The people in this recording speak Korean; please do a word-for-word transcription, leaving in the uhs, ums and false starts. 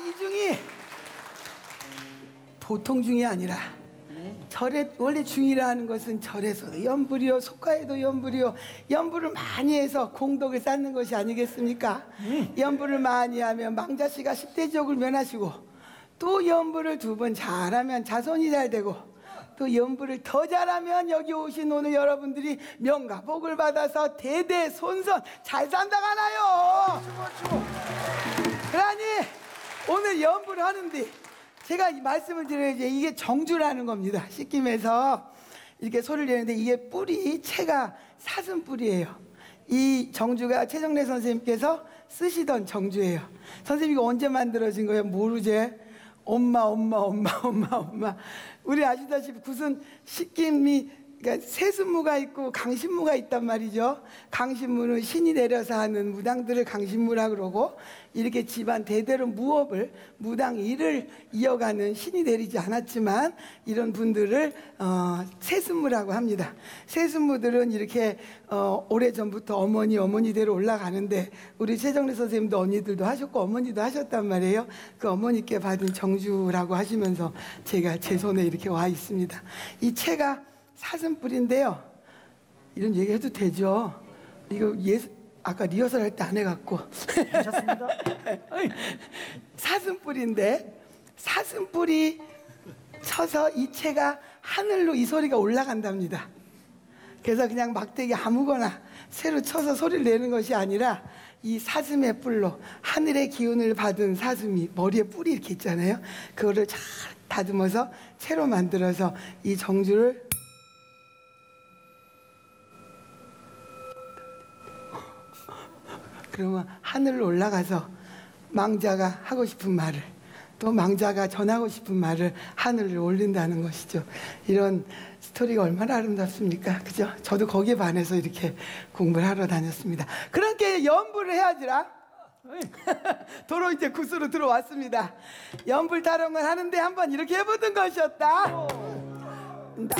이중이 보통 중이 아니라 절에 원래 중이라 하는 것은 절에서도 연불이요 속가에도 연불이요 연불을 많이 해서 공덕을 쌓는 것이 아니겠습니까? 음. 연불을 많이 하면 망자씨가 십대지옥을 면하시고 또 연불을 두 번 잘하면 자손이 잘 되고 또 연불을 더 잘하면 여기 오신 오늘 여러분들이 명과 복을 받아서 대대손손 잘 산다가나요. 그러니 오늘 연불을 하는데 제가 이 말씀을 드려야지 이게 정주라는 겁니다. 씻김에서 이렇게 소리를 내는데 이게 뿌리 채가 사슴 뿌리예요. 이 정주가 최정래 선생님께서 쓰시던 정주예요. 선생님 이거 언제 만들어진 거예요? 모르지? 엄마 엄마 엄마 엄마 엄마 우리 아시다시피 무슨 씻김이 그러니까 세순무가 있고 강신무가 있단 말이죠. 강신무는 신이 내려서 하는 무당들을 강신무라 그러고 이렇게 집안 대대로 무업을 무당 일을 이어가는 신이 내리지 않았지만 이런 분들을 어, 세순무라고 합니다. 세순무들은 이렇게 어, 오래전부터 어머니 어머니대로 올라가는데 우리 최정래 선생님도 언니들도 하셨고 어머니도 하셨단 말이에요. 그 어머니께 받은 정주라고 하시면서 제가 제 손에 이렇게 와 있습니다. 이 채가 사슴뿔인데요. 이런 얘기 해도 되죠? 이거 예수, 아까 리허설 할 때 안 해갖고. 괜찮습니다. 사슴뿔인데 사슴뿔이 쳐서 이 채가 하늘로 이 소리가 올라간답니다. 그래서 그냥 막대기 아무거나 새로 쳐서 소리를 내는 것이 아니라 이 사슴의 뿔로 하늘의 기운을 받은 사슴이 머리에 뿔이 이렇게 있잖아요. 그거를 잘 다듬어서 채로 만들어서 이 정주를 그러면 하늘로 올라가서 망자가 하고 싶은 말을 또 망자가 전하고 싶은 말을 하늘로 올린다는 것이죠. 이런 스토리가 얼마나 아름답습니까? 그죠? 저도 거기에 반해서 이렇게 공부를 하러 다녔습니다. 그렇게 연불을 해야지라. 도로 이제 구수로 들어왔습니다. 연불 타령을 하는데 한번 이렇게 해보던 것이었다.